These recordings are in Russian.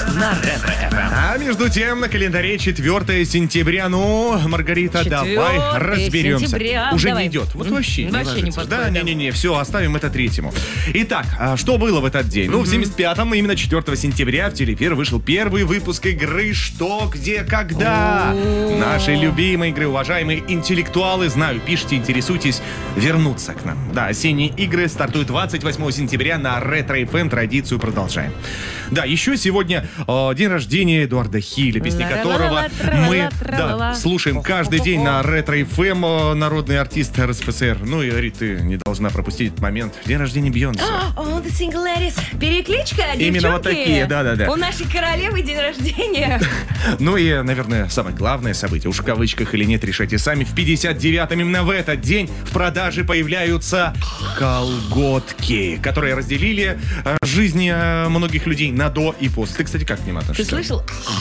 на Ретро-ФМ. А между тем, на календаре 4 сентября. Ну, Маргарита, давай разберемся. Сентября, Уже давай. не идет. Вот вообще Вообще не ложится. подходит. Да, не-не-не, все, оставим это 3-му. Итак, что было в этот день? Ну, в 75-м, именно 4 сентября, в телеэфир вышел первый выпуск игры «Что, где, когда». Наши любимые игры, уважаемые интеллектуалы, знаю, пишите, интересуйтесь, вернуться к нам. Да, осенние игры стартуют 28 сентября на Ретро-ФМ. Традицию продолжаем. Да, еще сегодня день рождения Эдуарда Хиля, песни которого мы слушаем каждый день на Ретро-ФМ. Народный артист РСФСР. Ну и, Рит, ты не должна пропустить этот момент. День рождения Бейонсе. All the single ladies. Перекличка, девчонки. Именно вот такие, да-да-да. У нашей королевы день рождения. Ну и, наверное, самое главное событие, уж в кавычках или нет, решайте сами. В 59-м именно в этот день в продаже появляются колготки, которые разделили жизни многих людей на до и после. Ты, кстати, как к ним относишься? Ты слышал?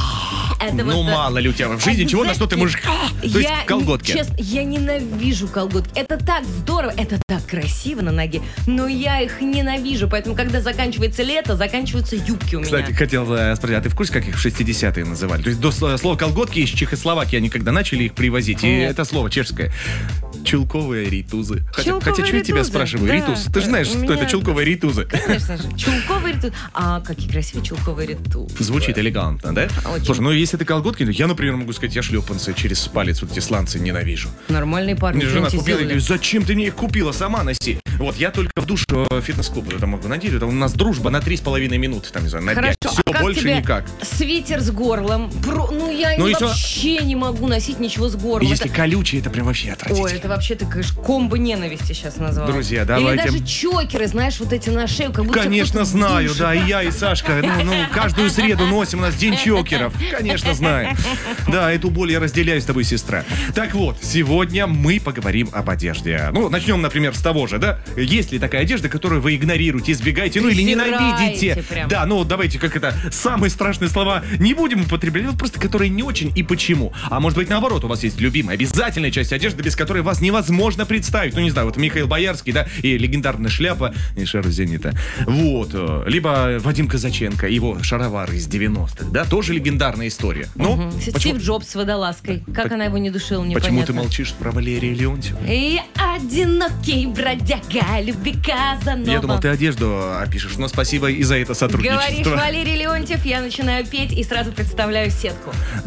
Это Ну, вот, мало ли у тебя в жизни чего, на что ты можешь... То есть колготки. Честно, я ненавижу колготки. Это так здорово, это так красиво на ноге, но я их ненавижу. Поэтому, когда заканчивается лето, заканчиваются юбки у меня. Кстати, хотел спросить, а ты в курсе, как их в 60-е называли? То есть до слова колготки из Чехословакии они когда начали их привозить, и это слово чешское. Чулковые ритузы. Хотя что я тебя спрашиваю? Да. Ритуз. Ты же знаешь, что это чулковые ритузы. Конечно же. Чулковые ритузы. А, какие красивые чулковые ритузы. Звучит элегантно, да? Очень. Слушай, ну если ты колготки, я, например, могу сказать, я шлепанцы через палец, вот эти сланцы ненавижу. Нормальные парни. Мне жена что-нибудь купила, и сделали. говорит, зачем ты мне их купила, сама носи. Вот, я только в душ фитнес-клуб это могу надеть, это у нас дружба на 3,5 минуты, там, не знаю, на 5. Хорошо, Все, а как больше тебе никак. свитер с горлом? Ну, я Ну, если- вообще не могу носить ничего с горлом. Если Это- колючий, это прям вообще отвратительно. Ой, это вообще ты, конечно, комбо ненависти сейчас назвал. Друзья, давайте. Или даже чокеры, знаешь, вот эти на шею, как будто Конечно, кто-то знаю, душит. да, и я, и Сашка, ну, каждую среду носим, у нас день чокеров. Конечно, знаю. Да, эту боль я разделяю с тобой, сестра. Так вот, сегодня мы поговорим об одежде. Ну, начнем, например, с того же, да? Есть ли такая одежда, которую вы игнорируете, избегаете, ну, или ненавидите? прям. Да, ну, давайте, как это, самые страшные слова не будем употреблять, вот просто которые не очень и почему. А может быть, наоборот, у вас есть любимая, обязательная часть одежды, без которой вас невозможно представить. Ну, не знаю, вот Михаил Боярский, да, и легендарная шляпа, и шар «Зенита». Вот. Либо Вадим Казаченко, его шаровары из 90-х, да, тоже легендарная история. Ну, Стив Джобс с водолазкой. Как она его не душила, непонятно. почему ты молчишь про Валерия Леонтьева? И одинокий бродяга, любви Казанова. Я думал, ты одежду опишешь, но спасибо и за это сотрудничество. Говоришь, Валерий Леонтьев, я начинаю петь и сразу представляю сетку.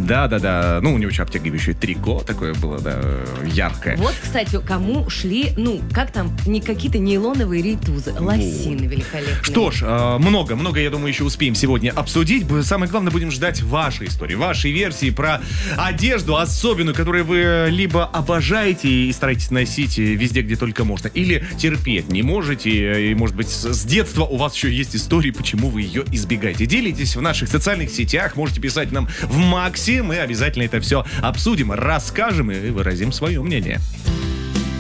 Да. Ну, у него еще обтягивающее трико такое было, да, яркое. Вот, кстати, кому шли, ну, как там, не какие-то нейлоновые ритузы, лосины великолепные. Что ж, много, я думаю, еще успеем сегодня обсудить. Самое главное, будем ждать вашей истории, вашей версии про одежду особенную, которую вы либо обожаете и стараетесь носить везде, где только можно, или терпеть не можете, и, может быть, с детства у вас еще есть истории, почему вы ее избегаете. Делитесь в наших социальных сетях, можете писать нам в Максе, мы обязательно это все обсудим, расскажем и выразим свое мнение.